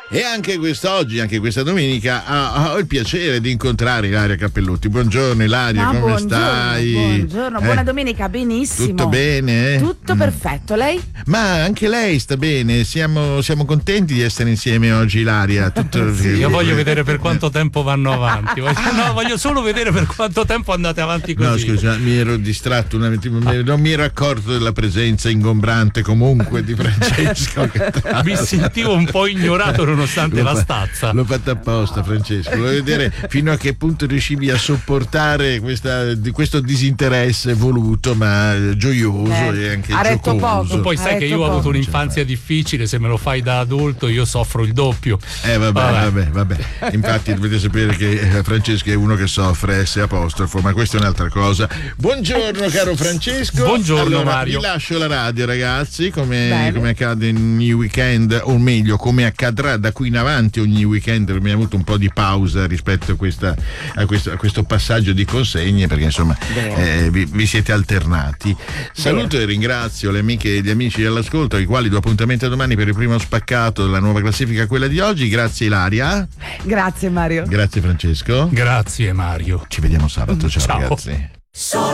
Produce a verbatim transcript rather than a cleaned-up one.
E anche quest'oggi, anche questa domenica, ho, ho il piacere di incontrare Ilaria Cappellotti. Buongiorno Ilaria, no, come buongiorno, stai? Buongiorno, buona eh? benissimo, benissimo. Tutto bene? Tutto Mm. perfetto, lei? Ma anche lei sta bene, siamo, siamo contenti di essere insieme oggi Ilaria. Tutto... Sì, io voglio vedere per quanto tempo vanno avanti. Voglio, no, voglio solo vedere per quanto tempo andate avanti così. No, scusa, mi ero distratto un attimo, non mi ero accorto della presenza ingombrante comunque di Francesco. Mi sentivo un po' ignorato nonostante L'ho la fa- stazza. L'ho fatta apposta, Francesco. Volevo vedere fino a che punto riuscivi a sopportare questa, di questo disinteresse voluto ma gioioso Eh, e anche ha retto giocoso. poco. Poi sai Ha che detto io ho avuto poco. un'infanzia difficile, se me lo fai da adulto io soffro il doppio. Eh vabbè, Vabbè. vabbè, vabbè. Infatti dovete sapere che eh, Francesco è uno che soffre S apostrofo, ma questa è un'altra cosa. Buongiorno caro Francesco. Buongiorno, allora, Mario. Vi lascio la radio ragazzi, come, Bene. come accade ogni weekend, o meglio come accadrà da qui in avanti ogni weekend. Abbiamo avuto un po' di pausa rispetto a, questa, a, questo, a questo passaggio di consegne perché insomma eh, vi, vi siete alternati. Saluto e ringrazio le amiche e gli amici dell'ascolto, ai quali do appuntamento domani per il primo spaccato della nuova classifica, quella di oggi. Grazie Ilaria. Grazie Mario. Grazie Francesco. Grazie Mario. Ci vediamo sabato, ciao, Ciao. ragazzi.